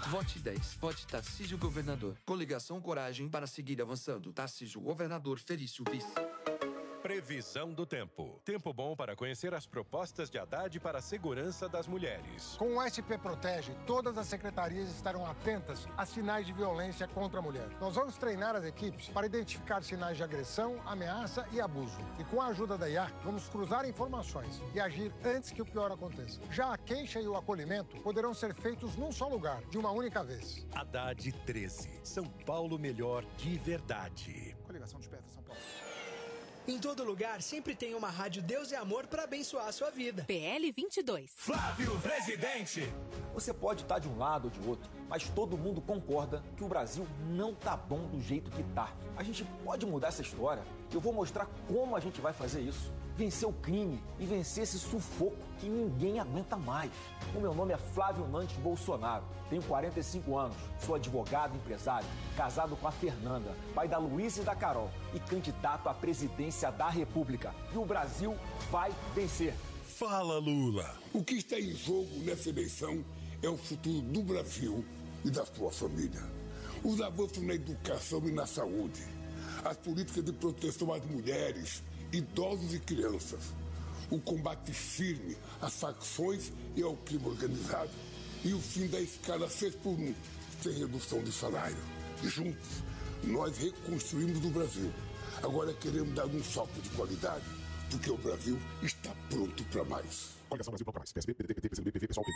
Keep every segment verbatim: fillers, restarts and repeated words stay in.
Vote dez. Vote Tarcísio Governador. Coligação Coragem para seguir avançando. Tarcísio Governador, Felício Vice. Previsão do tempo. Tempo bom para conhecer as propostas de Haddad para a segurança das mulheres. Com o S P Protege, todas as secretarias estarão atentas a sinais de violência contra a mulher. Nós vamos treinar as equipes para identificar sinais de agressão, ameaça e abuso. E com a ajuda da I A, vamos cruzar informações e agir antes que o pior aconteça. Já a queixa e o acolhimento poderão ser feitos num só lugar, de uma única vez. Haddad treze. São Paulo melhor de verdade. Coligação Desperta São Paulo. Em todo lugar, sempre tem uma rádio Deus e Amor para abençoar a sua vida. P L vinte e dois. Flávio Presidente. Você pode estar de um lado ou de outro, mas todo mundo concorda que o Brasil não tá bom do jeito que tá. A gente pode mudar essa história. Eu vou mostrar como a gente vai fazer isso. Vencer o crime e vencer esse sufoco que ninguém aguenta mais. O meu nome é Flávio Nantes Bolsonaro. Tenho quarenta e cinco anos, sou advogado e empresário, casado com a Fernanda, pai da Luísa e da Carol e candidato à presidência da República. E o Brasil vai vencer. Fala, Lula. O que está em jogo nessa eleição é o futuro do Brasil e da sua família. Os avanços na educação e na saúde, as políticas de proteção às mulheres, idosos e crianças, o combate firme às facções e ao crime organizado e o fim da escala seis por um, sem redução de salário. Juntos, nós reconstruímos o Brasil. Agora queremos dar um salto de qualidade, porque o Brasil está pronto para mais. Coligação Brasil para mais. P S B, P D T, P C B, P V, Pessoal, P D.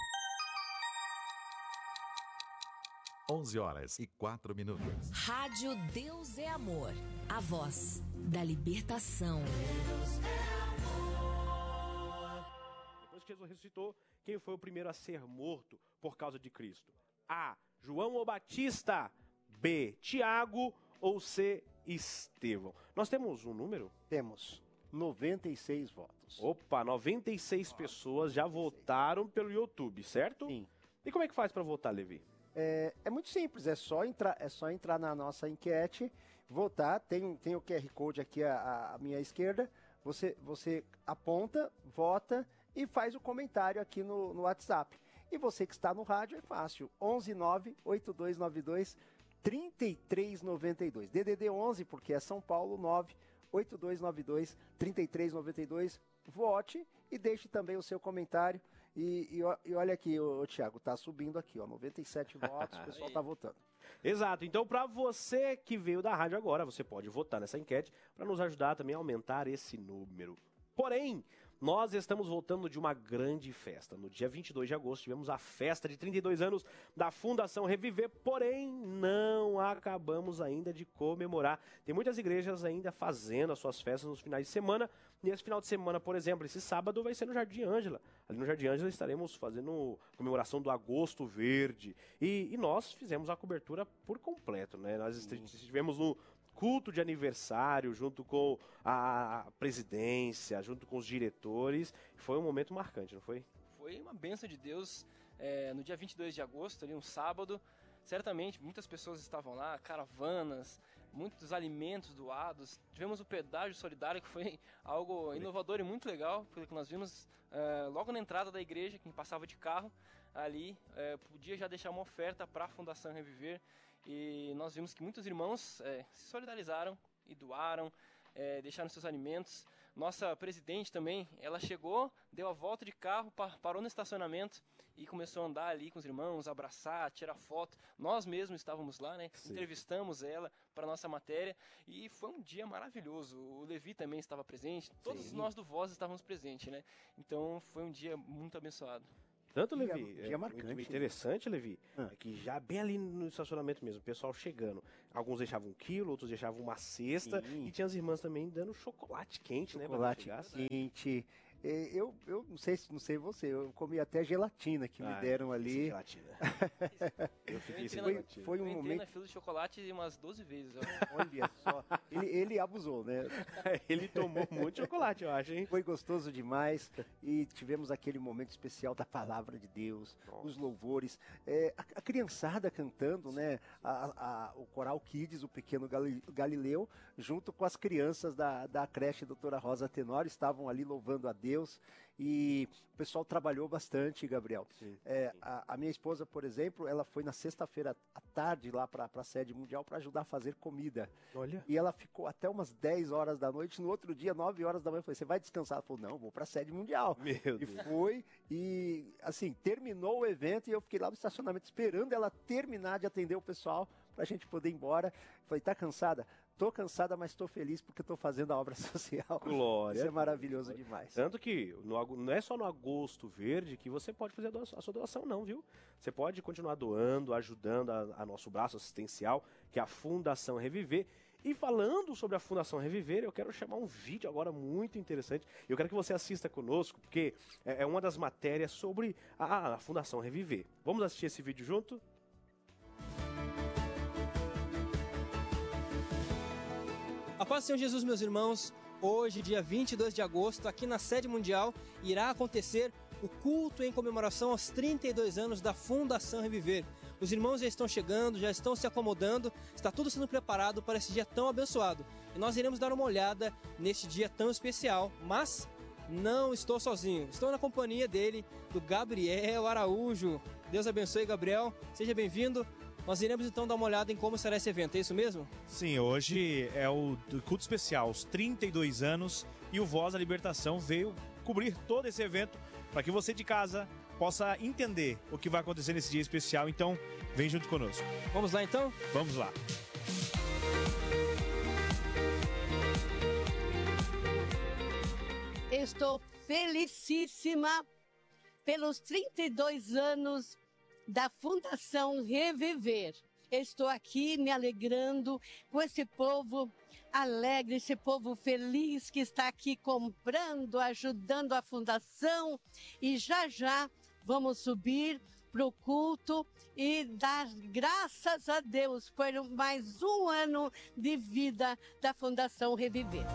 onze horas e quatro minutos. Rádio Deus é Amor. A voz da libertação. Depois que Jesus ressuscitou, quem foi o primeiro a ser morto por causa de Cristo? A. João ou Batista. B. Tiago ou C. Estevão. Nós temos um número? Temos noventa e seis votos. Opa, noventa e seis pessoas já votaram pelo YouTube, certo? Sim. E como é que faz para votar, Levi? É, é muito simples, é só, entrar, é só entrar na nossa enquete, votar, tem, tem o Q R Code aqui à, à minha esquerda, você, você aponta, vota e faz o comentário aqui no, no WhatsApp. E você que está no rádio é fácil, onze nove oito dois nove dois três três nove dois, D D D onze, porque é São Paulo, nove oito dois nove dois três três nove dois, vote e deixe também o seu comentário. E, e, e olha aqui, o Thiago, tá subindo aqui, ó, noventa e sete votos, o pessoal tá votando. Exato, então para você que veio da rádio agora, você pode votar nessa enquete para nos ajudar também a aumentar esse número. Porém, nós estamos voltando de uma grande festa. No dia vinte e dois de agosto tivemos a festa de trinta e dois anos da Fundação Reviver, porém não acabamos ainda de comemorar. Tem muitas igrejas ainda fazendo as suas festas nos finais de semana. Nesse final de semana, por exemplo, esse sábado vai ser no Jardim Ângela. Ali no Jardim Ângela estaremos fazendo comemoração do Agosto Verde. E, e nós fizemos a cobertura por completo, né? Nós estivemos no culto de aniversário, junto com a presidência, junto com os diretores. Foi um momento marcante, não foi? Foi uma bênção de Deus. É, no dia vinte e dois de agosto, ali um sábado, certamente muitas pessoas estavam lá, caravanas, muitos alimentos doados. Tivemos o pedágio solidário, que foi algo inovador e muito legal, porque nós vimos uh, logo na entrada da igreja, quem passava de carro ali, uh, podia já deixar uma oferta para a Fundação Reviver. E nós vimos que muitos irmãos é, se solidarizaram e doaram, é, deixaram seus alimentos. Nossa presidente também, ela chegou, deu a volta de carro, parou no estacionamento e começou a andar ali com os irmãos, abraçar, tirar foto. Nós mesmos estávamos lá, né? Sim. Entrevistamos ela para nossa matéria e foi um dia maravilhoso. O Levi também estava presente, todos Sim. nós do Voz estávamos presentes, né? Então foi um dia muito abençoado. Tanto, Levi, dia, dia marcante, o interessante, Levi, ah. é que já bem ali no estacionamento mesmo, o pessoal chegando, alguns deixavam um quilo, outros deixavam uma cesta, Sim. e tinha as irmãs também dando chocolate quente, chocolate né? Chocolate quente. Eu, eu não sei, não sei você, eu comi até gelatina que ah, me deram ali. Gelatina. eu fiquei sem gelatina. Foi um eu momento na fila de chocolate umas doze vezes. Olha só, ele, ele abusou, né? Ele tomou muito chocolate, eu acho, hein? Foi gostoso demais e tivemos aquele momento especial da palavra de Deus, Nossa. Os louvores, é, a, a criançada cantando, né? A, a, o Coral Kids, o Pequeno Galileu, junto com as crianças da, da creche Doutora Rosa Tenório, estavam ali louvando a Deus. E o pessoal trabalhou bastante, Gabriel. Sim, é, sim. A, a minha esposa, por exemplo, ela foi na sexta-feira à tarde lá para a sede mundial para ajudar a fazer comida. Olha. E ela ficou até umas dez horas da noite. No outro dia, nove horas da manhã, eu falei, você vai descansar? Ela falou, não, vou para a sede mundial. Meu e Deus. foi, e assim, terminou o evento e eu fiquei lá no estacionamento esperando ela terminar de atender o pessoal para a gente poder ir embora. Falei, tá cansada? Tô cansada, mas tô feliz porque tô fazendo a obra social. Glória. Isso é maravilhoso demais. Tanto que no ag- não é só no Agosto Verde que você pode fazer a, doação, a sua doação, não, viu? Você pode continuar doando, ajudando a, a nosso braço assistencial, que é a Fundação Reviver. E falando sobre a Fundação Reviver, eu quero chamar um vídeo agora muito interessante. Eu quero que você assista conosco, porque é, é uma das matérias sobre a, a Fundação Reviver. Vamos assistir esse vídeo junto? A paz do Senhor Jesus, meus irmãos, hoje, dia vinte e dois de agosto, aqui na sede mundial, irá acontecer o culto em comemoração aos trinta e dois anos da Fundação Reviver. Os irmãos já estão chegando, já estão se acomodando, está tudo sendo preparado para esse dia tão abençoado. E nós iremos dar uma olhada neste dia tão especial, mas não estou sozinho, estou na companhia dele, do Gabriel Araújo. Deus abençoe, Gabriel, seja bem-vindo. Nós iremos então dar uma olhada em como será esse evento, é isso mesmo? Sim, hoje é o culto especial, os trinta e dois anos, e o Voz da Libertação veio cobrir todo esse evento para que você de casa possa entender o que vai acontecer nesse dia especial. Então, vem junto conosco. Vamos lá então? Vamos lá. Estou felicíssima pelos trinta e dois anos da Fundação Reviver. Estou aqui me alegrando com esse povo alegre, esse povo feliz que está aqui comprando, ajudando a Fundação. E já já vamos subir para o culto e dar graças a Deus por mais um ano de vida da Fundação Reviver.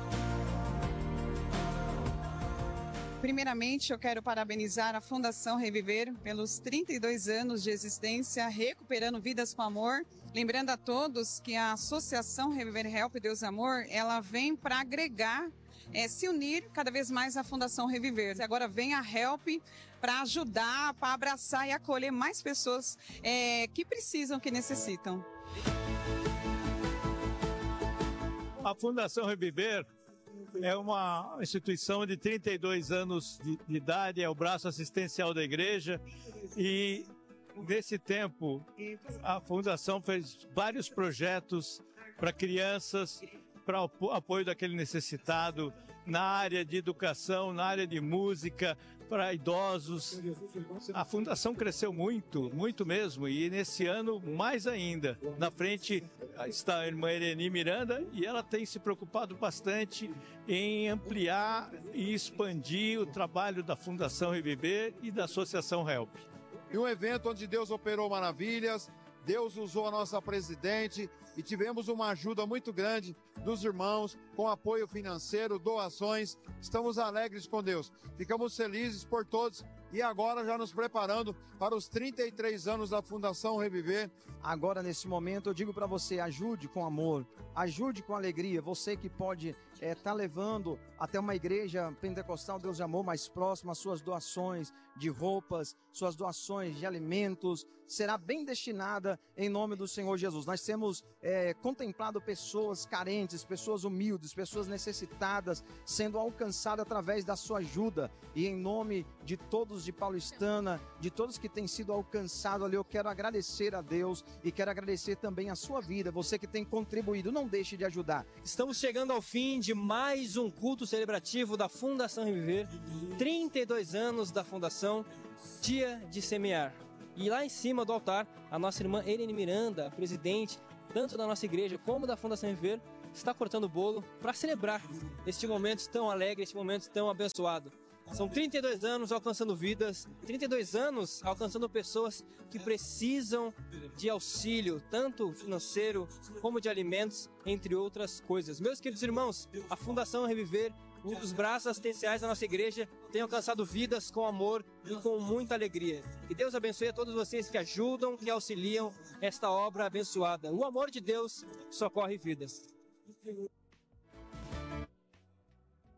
Primeiramente, eu quero parabenizar a Fundação Reviver pelos trinta e dois anos de existência, recuperando vidas com amor. Lembrando a todos que a Associação Reviver Help Deus Amor, ela vem para agregar, é, se unir cada vez mais à Fundação Reviver. Agora vem a Help para ajudar, para abraçar e acolher mais pessoas é, que precisam, que necessitam. A Fundação Reviver é uma instituição de trinta e dois anos de, de idade, é o braço assistencial da igreja, e nesse tempo a Fundação fez vários projetos para crianças, para o apoio daquele necessitado, na área de educação, na área de música, para idosos. A Fundação cresceu muito, muito mesmo, e nesse ano mais ainda. Na frente está a irmã Ereni Miranda e ela tem se preocupado bastante em ampliar e expandir o trabalho da Fundação Reviver e da Associação Help. E um evento onde Deus operou maravilhas, Deus usou a nossa presidente e tivemos uma ajuda muito grande dos irmãos, com apoio financeiro, doações. Estamos alegres com Deus. Ficamos felizes por todos e agora já nos preparando para os trinta e três anos da Fundação Reviver. Agora, nesse momento, eu digo para você, ajude com amor, ajude com alegria. Você que pode estar é, levando até uma igreja pentecostal Deus de Amor mais próxima, as suas doações de roupas, suas doações de alimentos, será bem destinada em nome do Senhor Jesus. Nós temos é, contemplado pessoas carentes, pessoas humildes, pessoas necessitadas, sendo alcançadas através da sua ajuda. E em nome de todos de Paulistana, de todos que têm sido alcançados ali, eu quero agradecer a Deus e quero agradecer também a sua vida, você que tem contribuído, não deixe de ajudar. Estamos chegando ao fim de mais um culto celebrativo da Fundação Reviver, trinta e dois anos da Fundação, dia de semear. E lá em cima do altar, a nossa irmã Ereni Miranda, a presidente, tanto da nossa igreja como da Fundação Reviver, está cortando o bolo para celebrar este momento tão alegre, este momento tão abençoado. São trinta e dois anos alcançando vidas, trinta e dois anos alcançando pessoas que precisam de auxílio, tanto financeiro como de alimentos, entre outras coisas. Meus queridos irmãos, a Fundação Reviver, um dos braços assistenciais da nossa igreja, tem alcançado vidas com amor e com muita alegria. Que Deus abençoe a todos vocês que ajudam, que auxiliam esta obra abençoada. O amor de Deus socorre vidas.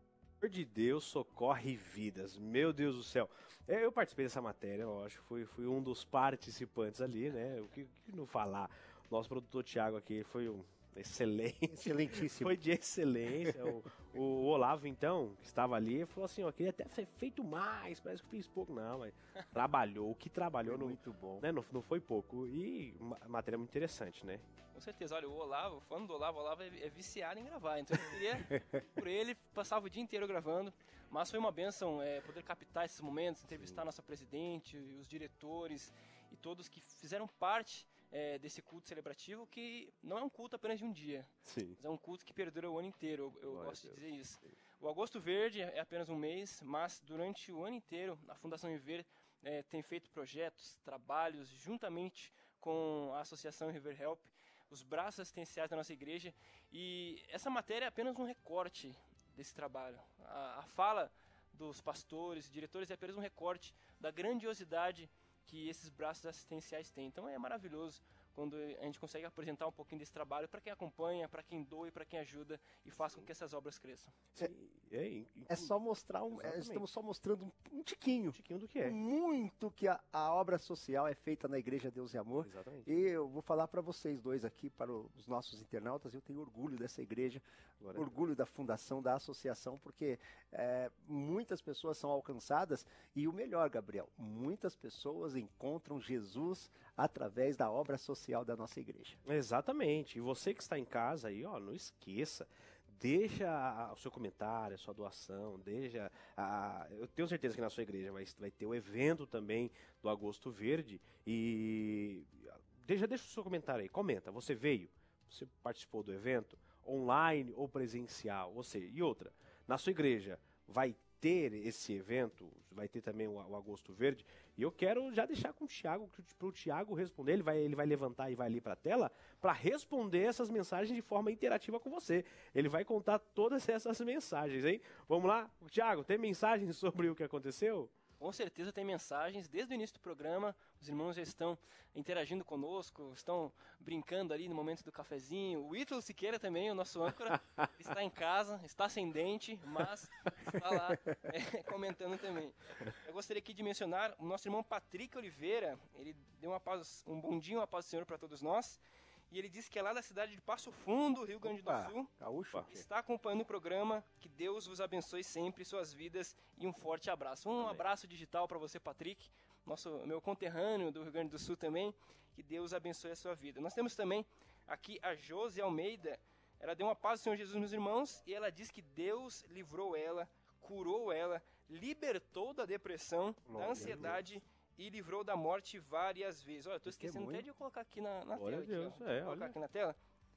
de Deus socorre vidas. Meu Deus do céu. Eu participei dessa matéria, lógico, fui, fui um dos participantes ali, né? O que, que não falar? Nosso produtor Thiago aqui foi um excelente. Excelentíssimo. Foi de excelência. o, o Olavo, então, que estava ali, falou assim, ó, queria até ter feito mais, parece que fiz pouco. Não, mas trabalhou, o que trabalhou Foi não, muito bom. Né, não, não foi pouco. E uma matéria muito interessante, né? Com certeza, olha, o Olavo, falando do Olavo, o Olavo é, é viciado em gravar, então eu queria, por ele, passava o dia inteiro gravando, mas foi uma bênção é, poder captar esses momentos, entrevistar a nossa presidente, os diretores e todos que fizeram parte é, desse culto celebrativo, que não é um culto apenas de um dia, Sim. mas é um culto que perdura o ano inteiro, eu, eu Glória gosto a de Deus. dizer isso. O Agosto Verde é apenas um mês, mas durante o ano inteiro, a Fundação Viver é, tem feito projetos, trabalhos, juntamente com a Associação River Help, os braços assistenciais da nossa igreja, e essa matéria é apenas um recorte desse trabalho. A, a fala dos pastores, diretores é apenas um recorte da grandiosidade que esses braços assistenciais têm. Então é maravilhoso quando a gente consegue apresentar um pouquinho desse trabalho para quem acompanha, para quem doa e para quem ajuda e faz com que essas obras cresçam. É, é, É só mostrar um. é, Exatamente. estamos só mostrando um, um tiquinho. Um tiquinho do que é. Muito que a, a obra social é feita na Igreja Deus e Amor. Exatamente. E eu vou falar para vocês dois aqui, para os nossos internautas, eu tenho orgulho dessa igreja, Glória a orgulho da fundação, da associação, porque é, muitas pessoas são alcançadas e o melhor, Gabriel, muitas pessoas encontram Jesus através da obra social da nossa igreja. Exatamente. E você que está em casa aí, ó, não esqueça. Deixa a- o seu comentário, a sua doação, deixa a, eu tenho certeza que na sua igreja vai, vai ter o evento também do Agosto Verde e deixa, deixa o seu comentário aí, comenta, você veio, você participou do evento, online ou presencial, ou seja, e outra, na sua igreja vai ter esse evento, vai ter também o, o Agosto Verde, e eu quero já deixar com o Thiago, para o Thiago responder, ele vai, ele vai levantar e vai ali para a tela, para responder essas mensagens de forma interativa com você. Ele vai contar todas essas mensagens, hein? Vamos lá? Thiago, tem mensagens sobre o que aconteceu? Com certeza tem mensagens desde o início do programa, os irmãos já estão interagindo conosco, estão brincando ali no momento do cafezinho. O Ítalo Siqueira também, o nosso âncora, está em casa, está sem dente, mas está lá é, comentando também. Eu gostaria aqui de mencionar o nosso irmão Patrick Oliveira, ele deu uma paz, um bom dia, uma paz do Senhor para todos nós. E ele disse que é lá da cidade de Passo Fundo, Rio Grande do Opa, Sul. Gaúcho. Está acompanhando o programa. Que Deus vos abençoe sempre suas vidas e um forte abraço. Um abraço digital para você, Patrick, nosso meu conterrâneo do Rio Grande do Sul também. Que Deus abençoe a sua vida. Nós temos também aqui a Josi Almeida. Ela deu uma paz do Senhor Jesus, meus irmãos, e ela diz que Deus livrou ela, curou ela, libertou da depressão, Glória da a ansiedade e livrou da morte várias vezes. Olha, eu tô esquecendo até de eu colocar aqui na, na Glória tela. a Aqui, Deus, ó. é, Vou colocar olha. aqui na tela.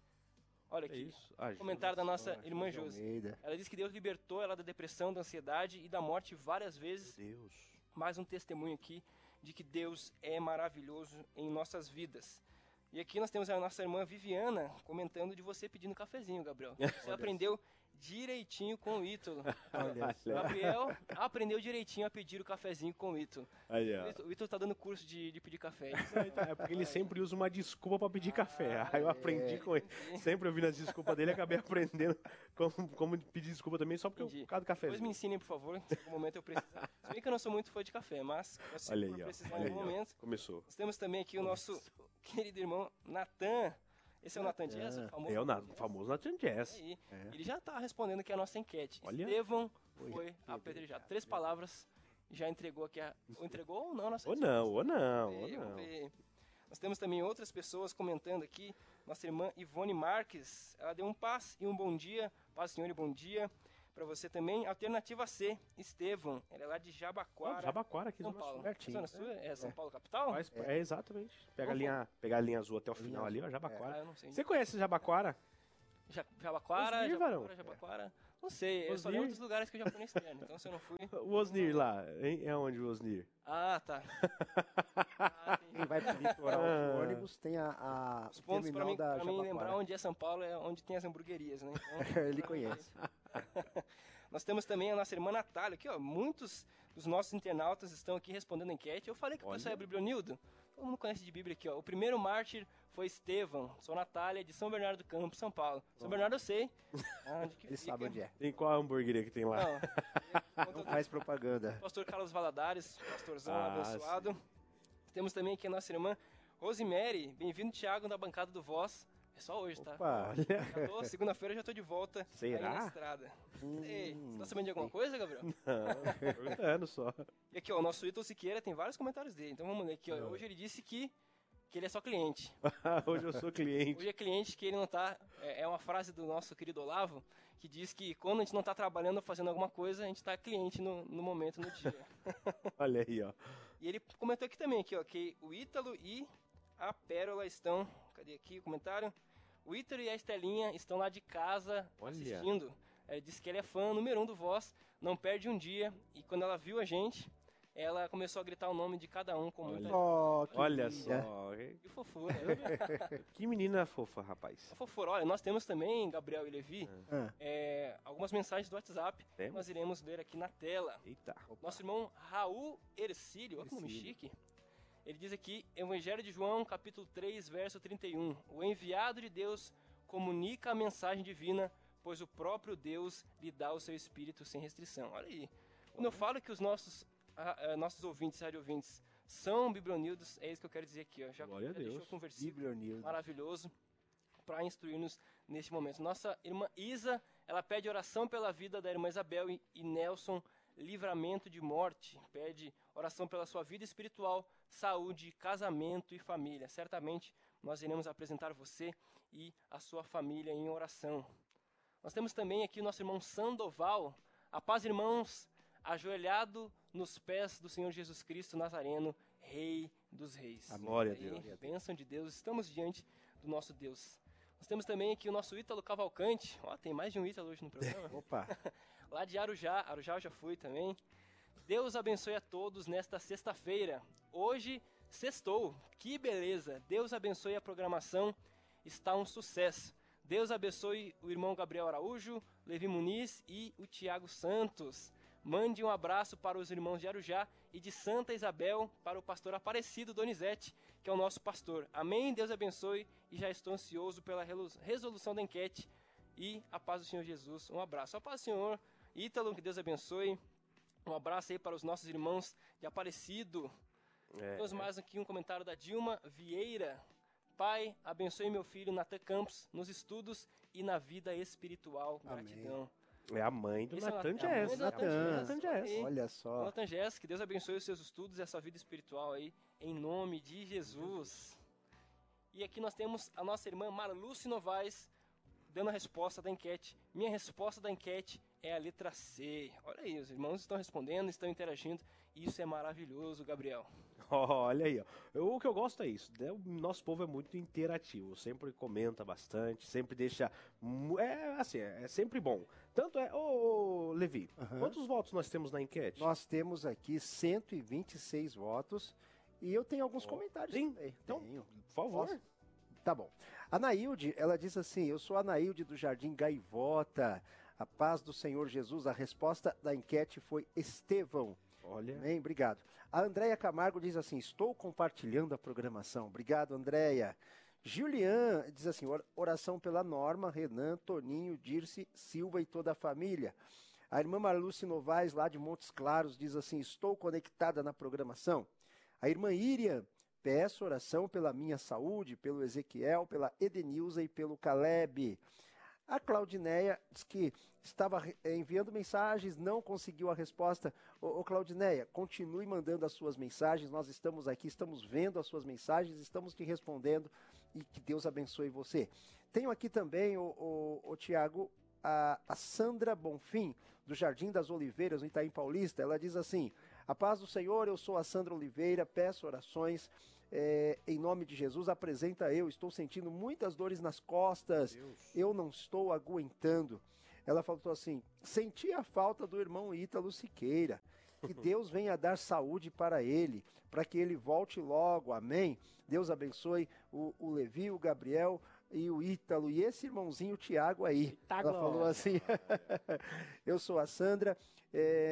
Olha É aqui. isso. Ah, Comentário da nossa Josi irmã Josi. Almeida. Ela diz que Deus libertou ela da depressão, da ansiedade e da morte várias vezes. Deus. Mais um testemunho aqui de que Deus é maravilhoso em nossas vidas. E aqui nós temos a nossa irmã Viviana comentando de você pedindo cafezinho, Gabriel. Você aprendeu direitinho com o Ítalo. Olha O Gabriel aprendeu direitinho a pedir o cafezinho com o Ítalo. Aí, ó. O Ítalo- O Ítalo tá dando curso de, de pedir café. É porque ele sempre usa uma desculpa pra pedir café. Aí eu aprendi é. com ele. Sempre ouvindo as desculpas dele, acabei aprendendo como, como pedir desculpa também, só porque eu por causa do café. Depois me ensinem, por favor, se em algum momento eu precisar. Se bem que eu não sou muito fã de café, mas se Olha for aí, ó. precisar Olha em aí, algum ó. momento. Começou. Nós temos também aqui o nosso querido irmão Natan. Esse é o Natan Dias, o famoso. É o na- famoso Nathan Jazz. Aí, Ele já está respondendo aqui a nossa enquete. Olha. Estevão foi apedrejado. Três palavras, já entregou aqui a... Ou entregou ou não a nossa Ou não, ou não, Vamos ou ver, não. vamos ver. Nós temos também outras pessoas comentando aqui. Nossa irmã Ivone Marques, ela deu um paz e um bom dia. Paz, senhor, e bom dia. Para você também. Alternativa C, Estevão. Ela é lá de Jabaquara. Ó, Jabaquara aqui São do nosso Paulo. pertinho. Zona Sul? É São Paulo, capital? Mas, é. exatamente. Pega a, linha, pegar a linha azul até o final ali, ó, Jabaquara. É, eu não sei. Você conhece Jabaquara? Ja- Jabaquara, Osnir, Jabaquara, varão. Jabaquara. Não sei, eu só lembro dos lugares que eu já fui nesse ano. Então se eu não fui... O Osnir lá, hein? É onde o Osnir? Ah, tá. Quem vai pro litoral Ah. de ônibus tem a, a Os pontos para terminal mim, da pra mim Jabaquara. lembrar onde é São Paulo é onde tem as hamburguerias, né? Então, Ele conhece. Nós temos também a nossa irmã Natália aqui, ó. Muitos dos nossos internautas estão aqui respondendo a enquete. Eu falei que o Olha. pessoal é Biblionildo. todo mundo conhece de Bíblia aqui, ó. O primeiro mártir foi Estevão. Sou Natália, de São Bernardo do Campo, São Paulo. São Bernardo eu sei. Onde que Ele fica. sabe onde é. Tem qual hamburgueria que tem lá? Não, Não faz propaganda. Pastor Carlos Valadares, pastorzão Ah, abençoado. Temos também aqui a nossa irmã Rosemary. Bem-vindo, Thiago, da bancada do Voz. É só hoje, tá? Opa, Já tô- Segunda-feira já tô de volta Será? aí na estrada. Hum, Ei, você tá sabendo de alguma coisa, Gabriel? Não, perguntando só. E aqui, ó, o nosso Ítalo Siqueira tem vários comentários dele. Então vamos ler aqui, ó. Hoje ele disse que, que ele é só cliente. Hoje eu sou cliente. Hoje é cliente que ele não tá... É, é uma frase do nosso querido Olavo, que diz que quando a gente não tá trabalhando ou fazendo alguma coisa, a gente tá cliente no, no momento, no dia. Olha aí, ó. E ele comentou aqui também, aqui, ó, que o Ítalo e a Pérola estão... Cadê aqui o comentário? O Ítalo e a Estelinha estão lá de casa Olha. assistindo. Ele disse que ele é fã número um do Voz, não perde um dia. E quando ela viu a gente, ela começou a gritar o nome de cada um com muita... Oh, que Olha linda. só. Que fofura. Que menina fofa, rapaz. A fofura. Olha, nós temos também, Gabriel e Levi, Ah. é, algumas mensagens do WhatsApp. Temos? Nós iremos ler aqui na tela. Eita. Nosso irmão Raul Ercílio, olha que nome Ercílio. chique. Ele diz aqui, Evangelho de João, capítulo três, verso trinta e um. O enviado de Deus comunica a mensagem divina, pois o próprio Deus lhe dá o seu espírito sem restrição. Olha aí. Quando eu falo que os nossos, ah, ah, nossos ouvintes, rádio ouvintes, são biblionildos, é isso que eu quero dizer aqui. Ó. Já, Glória a já deixou Deus. com um versículo Biblionildo. maravilhoso para instruir-nos neste momento. Nossa irmã Isa, ela pede oração pela vida da irmã Isabel e, e Nelson, livramento de morte. Pede oração pela sua vida espiritual, saúde, casamento e família. Certamente nós iremos apresentar você e a sua família em oração. Nós temos também aqui o nosso irmão Sandoval. A paz, irmãos, ajoelhado nos pés do Senhor Jesus Cristo Nazareno, Rei dos Reis. A glória a E aí, Deus. bênção de Deus, estamos diante do nosso Deus. Nós temos também aqui o nosso Ítalo Cavalcante. Ó, tem mais de um Ítalo hoje no programa. Opa. Lá de Arujá, Arujá eu já fui também. Deus abençoe a todos nesta sexta-feira. Hoje, sextou. Que beleza. Deus abençoe a programação. Está um sucesso. Deus abençoe o irmão Gabriel Araújo, Levi Muniz e o Tiago Santos. Mande um abraço para os irmãos de Arujá e de Santa Isabel para o pastor Aparecido Donizete, que é o nosso pastor. Amém, Deus abençoe e já estou ansioso pela resolução da enquete. E a paz do Senhor Jesus. Um abraço. A paz do Senhor. Ítalo, que Deus abençoe. Um abraço aí para os nossos irmãos de Aparecido. É, Temos é. mais aqui um comentário da Dilma Vieira. Pai, abençoe meu filho Natan Campos nos estudos e na vida espiritual. Amém. Gratidão. É a mãe do Esse é o Natan Natan, a mãe Jess. do Natan Jess. Natan Jess. Aí. Olha só. Natan Jess, que Deus abençoe os seus estudos e a sua vida espiritual aí, em nome de Jesus. E aqui nós temos a nossa irmã Marluce Novaes dando a resposta da enquete. Minha resposta da enquete é a letra C. Olha aí, os irmãos estão respondendo, estão interagindo. E isso é maravilhoso, Gabriel. Olha aí, ó. Eu- o que eu gosto é isso, né? O nosso povo é muito interativo, sempre comenta bastante, sempre deixa... mu- É assim, é, é sempre bom. Tanto é... Ô, ô, Levi, Aham. quantos votos nós temos na enquete? Nós temos aqui cento e vinte e seis votos e eu tenho alguns comentários Sim? também. Então, Tenho. por favor. Posso? Tá bom. A Nailde, ela diz assim, eu sou a Nailde do Jardim Gaivota. A paz do Senhor Jesus. A resposta da enquete foi Estevão. Olha. Amém, obrigado. A Andréia Camargo diz assim, estou compartilhando a programação. Obrigado, Andréia. Julian diz assim, or- oração pela Norma, Renan, Toninho, Dirce, Silva e toda a família. A irmã Marluce Novaes, lá de Montes Claros, diz assim, estou conectada na programação. A irmã Iriam, peço oração pela minha saúde, pelo Ezequiel, pela Edenilza e pelo Caleb. A Claudineia diz que estava re- eh, enviando mensagens, não conseguiu a resposta. Ô, ô Claudineia, continue mandando as suas mensagens, nós estamos aqui, estamos vendo as suas mensagens, estamos te respondendo e que Deus abençoe você. Tenho aqui também, o, o, o Tiago, a, a Sandra Bonfim, do Jardim das Oliveiras, no Itaim Paulista. Ela diz assim, a paz do Senhor, eu sou a Sandra Oliveira, peço orações é, em nome de Jesus, apresenta eu, estou sentindo muitas dores nas costas, eu não estou aguentando. Ela falou assim, senti a falta do irmão Ítalo Siqueira, que Deus venha dar saúde para ele, para que ele volte logo, amém? Deus abençoe o, o Levi, o Gabriel e o Ítalo, e esse irmãozinho o Tiago aí. Ela falou assim, eu sou a Sandra, é,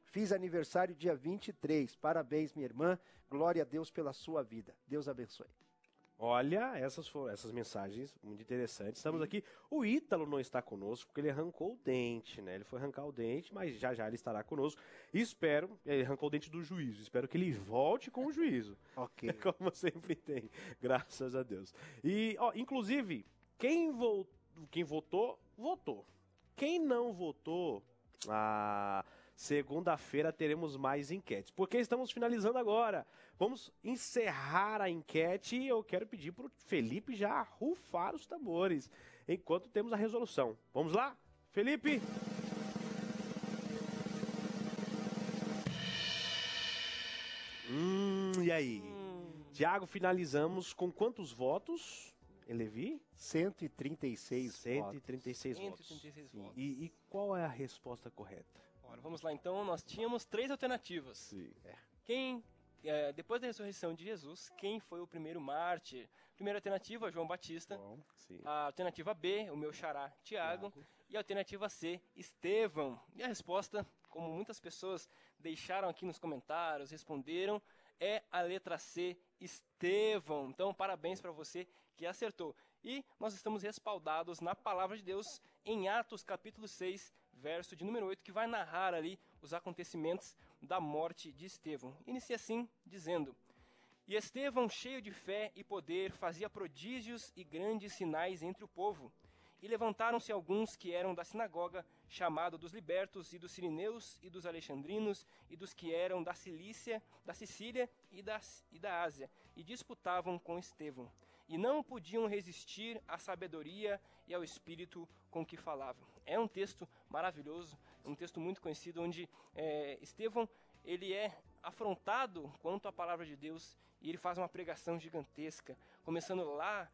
Fiz aniversário dia vinte e três. Parabéns, minha irmã. Glória a Deus pela sua vida. Deus abençoe. Olha, essas foram essas mensagens muito interessantes. Estamos aqui. O Ítalo não está conosco porque ele arrancou o dente, né? Ele foi arrancar o dente, mas já já ele estará conosco. E espero, ele arrancou o dente do juízo. Espero que ele volte com o juízo. Ok. Como sempre tem, graças a Deus. E, ó, inclusive, quem, vo quem votou, votou. Quem não votou, ah, segunda-feira teremos mais enquetes. Porque estamos finalizando agora. Vamos encerrar a enquete e eu quero pedir para o Felipe já rufar os tambores, enquanto temos a resolução. Vamos lá? Felipe? Hum, e aí? Hum. Tiago, finalizamos com quantos votos? Elevi? cento e trinta e seis cento e trinta e seis votos. cento e trinta e seis votos. E, e qual é a resposta correta? Ora, vamos lá então, nós tínhamos três alternativas. Sim. É. Quem, é, depois da ressurreição de Jesus, quem foi o primeiro mártir? Primeira alternativa, João Batista. Bom, sim. A alternativa B, o meu xará, Tiago. Tiago. E a alternativa C, Estevão. E a resposta, como muitas pessoas deixaram aqui nos comentários, responderam, é a letra C, Estevão. Então, parabéns para você que acertou. E nós estamos respaldados na palavra de Deus em Atos capítulo seis, verso de número oito, que vai narrar ali os acontecimentos da morte de Estevão. Inicia assim, dizendo: E Estevão, cheio de fé e poder, fazia prodígios e grandes sinais entre o povo. E levantaram-se alguns que eram da sinagoga, chamado dos libertos, e dos sirineus, e dos alexandrinos, e dos que eram da Cilícia, da Sicília e da, e da Ásia, e disputavam com Estevão. E não podiam resistir à sabedoria e ao espírito com que falavam. É um texto maravilhoso, um texto muito conhecido, onde é, Estevão ele é afrontado quanto à palavra de Deus, e ele faz uma pregação gigantesca, começando lá,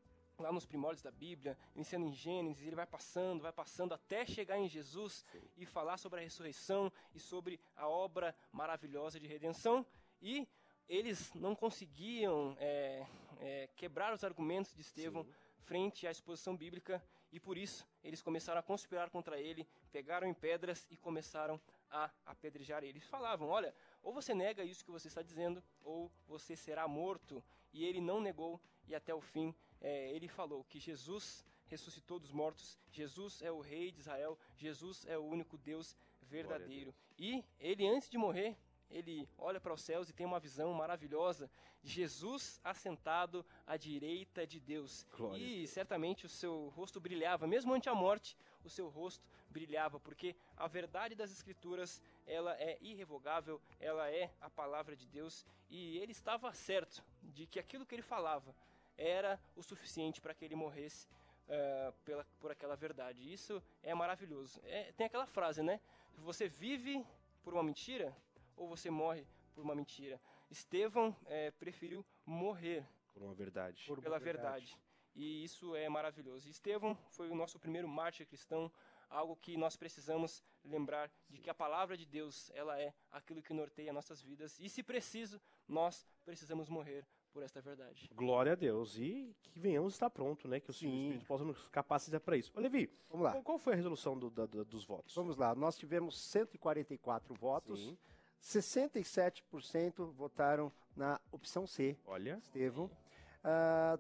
lá nos primórdios da Bíblia, iniciando em Gênesis, ele vai passando, vai passando até chegar em Jesus e falar sobre a ressurreição e sobre a obra maravilhosa de redenção. E eles não conseguiam é, é, quebrar os argumentos de Estevão Sim. frente à exposição bíblica, e por isso eles começaram a conspirar contra ele, pegaram em pedras e começaram a apedrejar ele. Eles falavam, olha, ou você nega isso que você está dizendo, ou você será morto. E ele não negou, e até o fim é, ele falou que Jesus ressuscitou dos mortos, Jesus é o rei de Israel, Jesus é o único Deus verdadeiro. E ele, antes de morrer, ele olha para os céus e tem uma visão maravilhosa de Jesus assentado à direita de Deus. Glória e certamente o seu rosto brilhava, mesmo ante a morte, o seu rosto brilhava, porque a verdade das Escrituras, ela é irrevogável, ela é a palavra de Deus, e ele estava certo de que aquilo que ele falava era o suficiente para que ele morresse uh, pela, por aquela verdade. Isso é maravilhoso. É, tem aquela frase, né? Você vive por uma mentira, ou você morre por uma mentira. Estevão é, preferiu morrer por uma verdade. Por pela verdade. verdade. E isso é maravilhoso. Estevão foi o nosso primeiro mártir cristão, algo que nós precisamos lembrar de que a palavra de Deus, ela é aquilo que norteia nossas vidas. E se preciso, nós precisamos morrer por esta verdade. Glória a Deus. E que venhamos estar pronto, né? Que o Sim. Espírito possa nos capacitar para isso. Ô, Levi, vamos lá. Qual, qual foi a resolução do, da, dos votos? Vamos lá. Nós tivemos cento e quarenta e quatro votos. Sim. sessenta e sete por cento votaram na opção C, Olha. Estevão. Uh,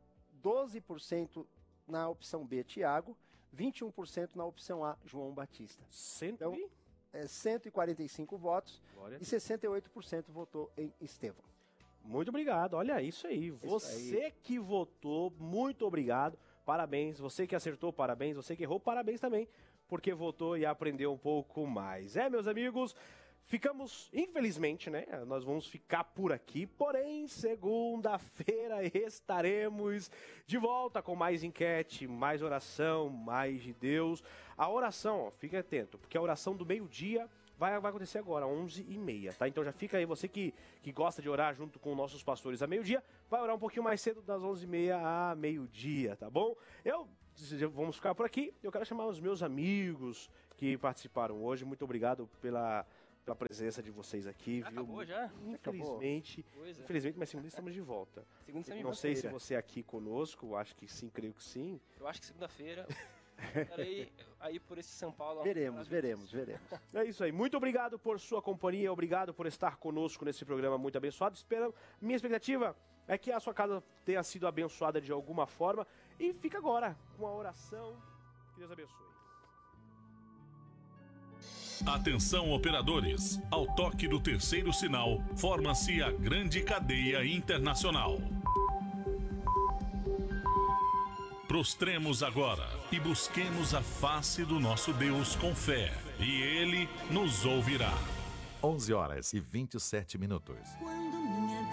doze por cento na opção B, Tiago. vinte e um por cento na opção A, João Batista. Cento... Então, é, cento e quarenta e cinco votos. Glória. E sessenta e oito por cento votou em Estevão. Muito obrigado. Olha isso aí. Isso você aí. que votou, muito obrigado. Parabéns. Você que acertou, parabéns. Você que errou, parabéns também, porque votou e aprendeu um pouco mais. É, meus amigos... Ficamos, infelizmente, né? Nós vamos ficar por aqui, porém, segunda-feira estaremos de volta com mais enquete, mais oração, mais de Deus. A oração, ó, fique atento, porque a oração do meio-dia vai, vai acontecer agora, onze e meia, tá? Então já fica aí, você que, que gosta de orar junto com nossos pastores a meio-dia, vai orar um pouquinho mais cedo, das onze e meia a meio-dia, tá bom? Eu... Vamos ficar por aqui. Eu quero chamar os meus amigos que participaram hoje. Muito obrigado pela... pela presença de vocês aqui, já viu? Acabou já? Infelizmente, infelizmente, mas segunda estamos de volta. Segunda Não sei se você é aqui conosco, acho que sim, creio que sim. Eu acho que segunda-feira Cara, aí, aí por esse São Paulo... Veremos, veremos, veremos. É isso aí. Muito obrigado por sua companhia, obrigado por estar conosco nesse programa muito abençoado. Espero, minha expectativa é que a sua casa tenha sido abençoada de alguma forma. E fica agora com a oração. Que Deus abençoe. Atenção, operadores. Ao toque do terceiro sinal, forma-se a grande cadeia internacional. Prostremos agora e busquemos a face do nosso Deus com fé, e Ele nos ouvirá. onze horas e vinte e sete minutos.